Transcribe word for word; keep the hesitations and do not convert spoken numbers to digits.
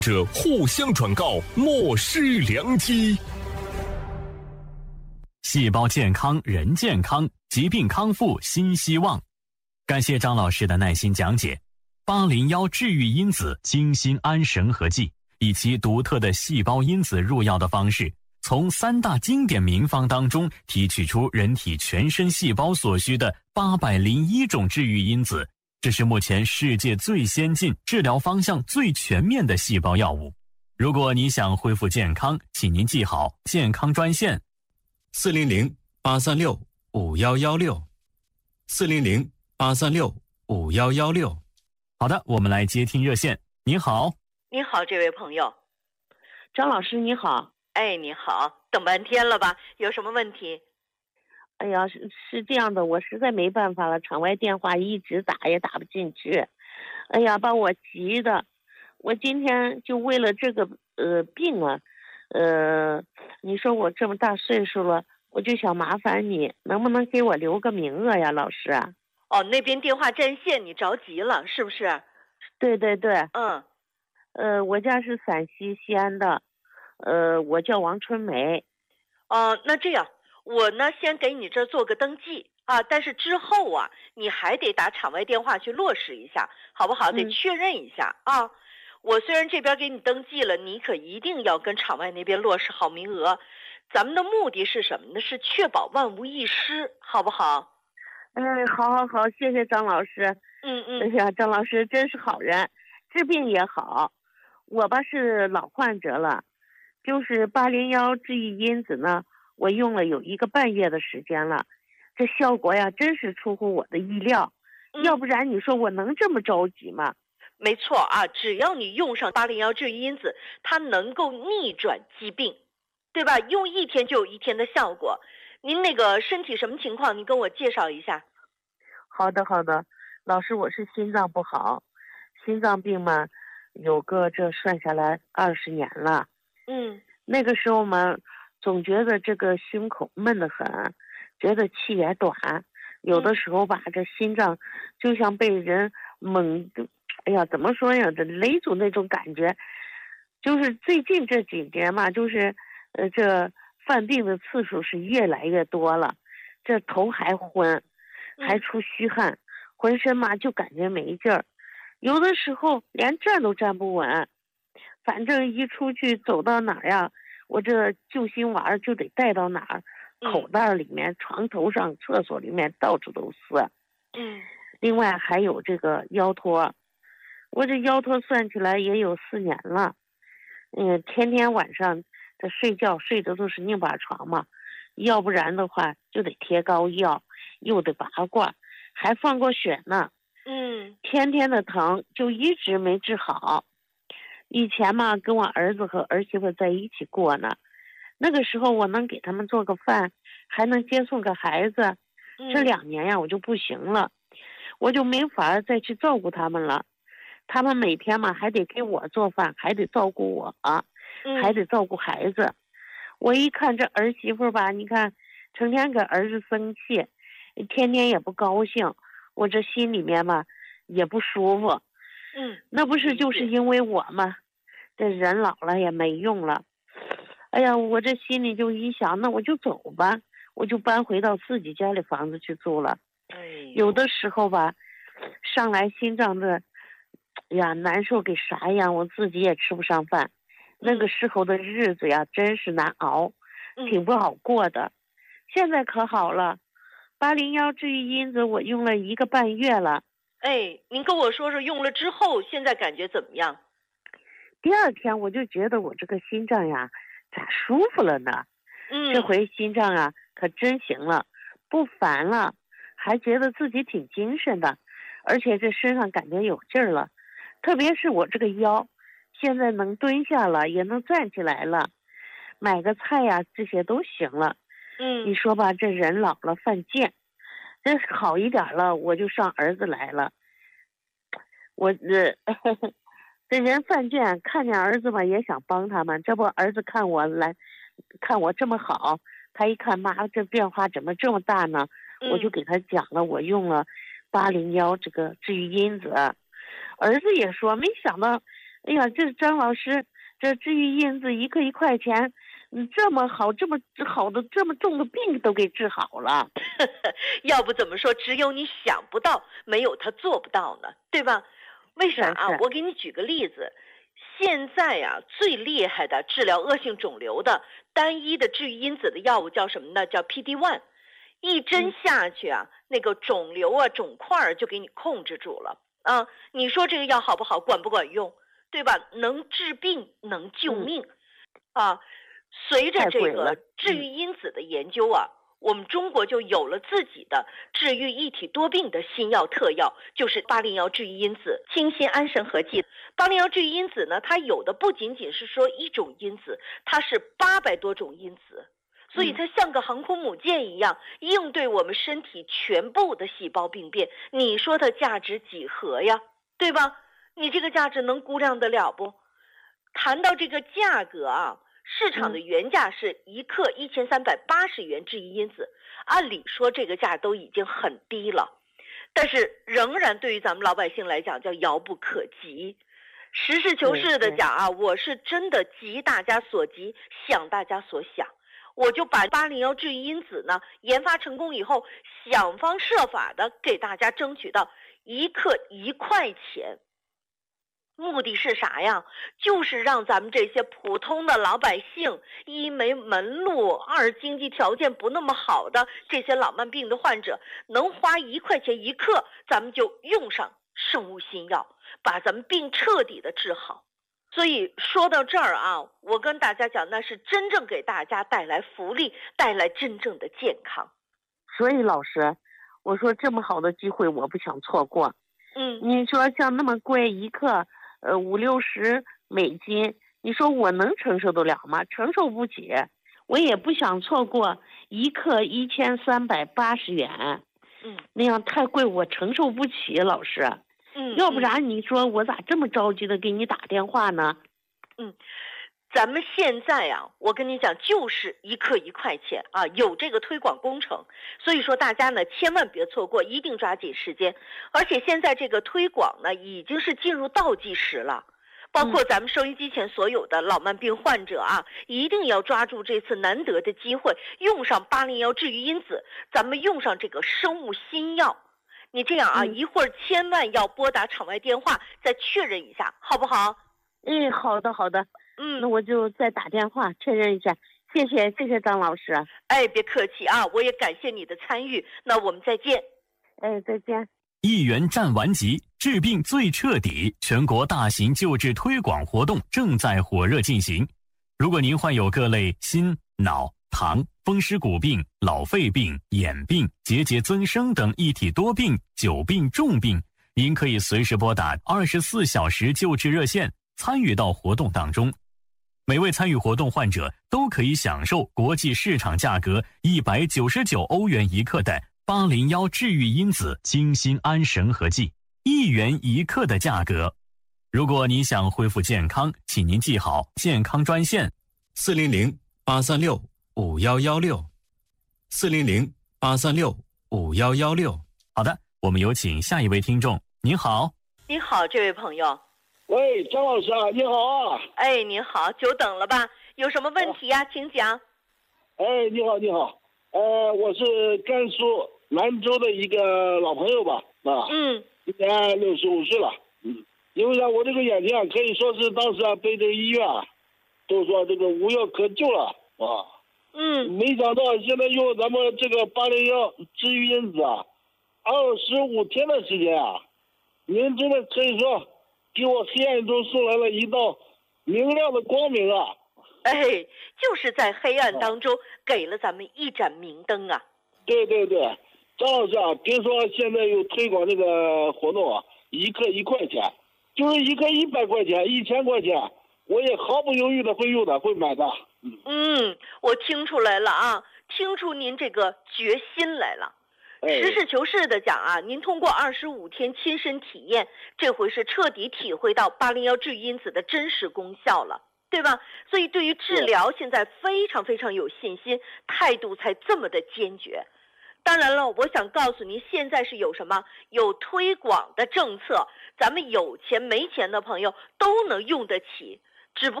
者互相转告，莫失良机。 细胞健康，人健康，疾病康复新希望。感谢张老师的耐心讲解。八零一治愈因子精心安神和剂，以其独特的细胞因子入药的方式，从三大经典名方当中提取出人体全身细胞所需的八百零一种治愈因子，这是目前世界最先进、治疗方向最全面的细胞药物。如果你想恢复健康，请您记好健康专线四零零八三六五幺幺六，四零零八三六五幺幺六。 好的，我们来接听热线。您好。 你好，这位朋友。 张老师你好。 哎，你好，等半天了吧？有什么问题？ 哎呀，是是这样的，我实在没办法了，场外电话一直打也打不进去。哎呀，把我急的，我今天就为了这个呃病啊，呃，你说我这么大岁数了，我就想麻烦你，能不能给我留个名额呀，老师啊？ 哦，那边电话占线，你着急了是不是？ 对对对， 嗯， 呃，我家是陕西西安的，呃，我叫王春梅。 哦、呃，那这样，我呢先给你这做个登记啊，但是之后啊，你还得打场外电话去落实一下，好不好？得确认一下、嗯、啊。我虽然这边给你登记了，你可一定要跟场外那边落实好名额。咱们的目的是什么呢？是确保万无一失，好不好？ 嗯，好好好，谢谢张老师。 嗯嗯。 哎呀，张老师真是好人，治病也好。我吧是老患者了，就是八零幺治愈因子呢，我用了有一个半月的时间了，这效果呀真是出乎我的意料。 嗯、 要不然你说我能这么着急吗？ 没错啊，只要你用上八零幺治愈因子，它能够逆转疾病，对吧？用一天就有一天的效果。您那个身体什么情况？你跟我介绍一下。 好的好的，老师，我是心脏不好，心脏病嘛，有个这算下来二十年了。 嗯， 那个时候嘛，总觉得这个胸口闷得很，觉得气也短，有的时候吧，这心脏就像被人猛，哎呀，怎么说呀，这勒住那种感觉。就是最近这几年嘛，就是呃，这犯病的次数是越来越多了，这头还昏，还出虚汗，浑身嘛就感觉没劲儿，有的时候连站都站不稳。反正一出去走到哪儿呀，我这救心丸就得带到哪儿，口袋里面、床头上、厕所里面到处都是。 嗯， 另外还有这个腰托，我这腰托算起来也有四年了。嗯，天天晚上这睡觉睡的都是硬把床嘛，要不然的话就得贴膏药，又得拔罐，还放过血呢。 嗯， 天天的疼就一直没治好。以前嘛，跟我儿子和儿媳妇在一起过呢，那个时候我能给他们做个饭，还能接送个孩子。这两年呀，我就不行了，我就没法再去照顾他们了。他们每天嘛还得给我做饭，还得照顾我，还得照顾孩子。我一看这儿媳妇吧，你看成天给儿子生气，天天也不高兴，我这心里面嘛也不舒服。 嗯， 那不是就是因为我吗？这人老了也没用了。哎呀，我这心里就一想，那我就走吧，我就搬回到自己家里房子去住了。 哎， 有的时候吧，上来心脏的呀难受给啥样，我自己也吃不上饭。那个时候的日子呀真是难熬，挺不好过的。现在可好了，八零幺治愈因子我用了一个半月了。 哎，您跟我说说用了之后现在感觉怎么样？ 第二天我就觉得我这个心脏呀咋舒服了呢？ 嗯， 这回心脏啊可真行了，不烦了，还觉得自己挺精神的，而且这身上感觉有劲儿了。特别是我这个腰，现在能蹲下了，也能站起来了，买个菜呀这些都行了。 嗯， 你说吧，这人老了犯贱，这好一点了，我就上儿子来了。我这这人犯贱，看见儿子嘛也想帮他们。这不儿子看我来，看我这么好，他一看妈这变化怎么这么大呢？ 嗯、 我就给他讲了，我用了八零幺这个治愈因子。儿子也说没想到哎呀，这张老师，这治愈因子一克一块钱，嗯，这么好，这么好的这么重的病都给治好了。 要不怎么说只有你想不到，没有他做不到呢，对吧？为啥啊？我给你举个例子，现在呀、啊，最厉害的治疗恶性肿瘤的单一的治愈因子的药物叫什么呢？叫 P D 一， 一针下去啊，嗯、那个肿瘤啊、肿块就给你控制住了啊。你说这个药好不好？管不管用？对吧？能治病，能救命，嗯、啊。随着这个治愈因子的研究啊，我们中国就有了自己的治愈一体多病的新药特药，就是八零幺治愈因子清心安神和剂。八零幺治愈因子呢，它有的不仅仅是说一种因子，它是八百多种因子，所以它像个航空母舰一样，应对我们身体全部的细胞病变。你说它价值几何呀？对吧？你这个价值能估量得了不？谈到这个价格啊，市场的原价是一克一千三百八十元治愈因子，按理说这个价都已经很低了，但是仍然对于咱们老百姓来讲叫遥不可及。实事求是的讲啊，我是真的急大家所急，想大家所想，我就把八零幺治愈因子呢研发成功以后，想方设法的给大家争取到一克一块钱。目的是啥呀？就是让咱们这些普通的老百姓，一没门路，二经济条件不那么好的这些老慢病的患者，能花一块钱一克，咱们就用上生物新药，把咱们病彻底的治好。所以说到这儿啊，我跟大家讲，那是真正给大家带来福利，带来真正的健康。 所以老师，我说这么好的机会我不想错过。 嗯， 你说像那么贵一克呃，五六十美金，你说我能承受得了吗？承受不起，我也不想错过一克一千三百八十元， 嗯， 那样太贵，我承受不起，老师， 嗯， 要不然你说我咋这么着急的给你打电话呢？ 嗯，咱们现在啊，我跟你讲，就是一克一块钱啊，有这个推广工程，所以说大家呢千万别错过，一定抓紧时间。而且现在这个推广呢已经是进入倒计时了，包括咱们收音机前所有的老慢病患者啊，一定要抓住这次难得的机会，用上八零幺治愈因子，咱们用上这个生物新药。你这样啊， 嗯、 一会儿千万要拨打场外电话再确认一下，好不好？ 哎，好的好的， 嗯， 那我就再打电话确认一下。谢谢谢谢张老师。 哎，别客气啊，我也感谢你的参与。那我们再见。 哎，再见。 一元战完级，治病最彻底，全国大型救治推广活动正在火热进行。如果您患有各类心、脑、糖、风湿骨病、老肺病、眼病、结节增生等一体多病、久病重病，您可以随时拨打二十四小时救治热线，参与到活动当中。每位参与活动患者都可以享受国际市场价格一百九十九欧元一克的八零幺治愈因子清心安神和剂，一元一克的价格。如果你想恢复健康，请您记好健康专线四零零八三六五幺幺六，四零零八三六五幺幺六。 好的，我们有请下一位听众。您好。 您好，这位朋友。 喂，张老师啊，你好啊！ 哎，您好，久等了吧？有什么问题呀、啊？请讲。 哎，你好，你好，呃，我是甘肃兰州的一个老朋友吧，啊， 嗯， 今年六十五岁了，嗯，因为呢，我这个眼睛啊，可以说是当时啊，被这个医院啊，都说这个无药可救了，啊， 嗯， 没想到现在用咱们这个八零幺治愈因子啊，二十五天的时间啊，您真的可以说。给我黑暗中送来了一道明亮的光明啊！ 哎，就是在黑暗当中给了咱们一盏明灯啊！ 对对对，张老师啊，别说现在有推广这个活动啊，一克一块钱，就是一克一百块钱、一千块钱，我也毫不犹豫的会用的，会买的。 嗯嗯，我听出来了啊，听出您这个决心来了。实事求是的讲啊，您通过二十五天亲身体验，这回是彻底体会到八零幺治愈因子的真实功效了，对吧？所以对于治疗现在非常非常有信心，态度才这么的坚决。 当然了，我想告诉您，现在是有什么有推广的政策，咱们有钱没钱的朋友都能用得起。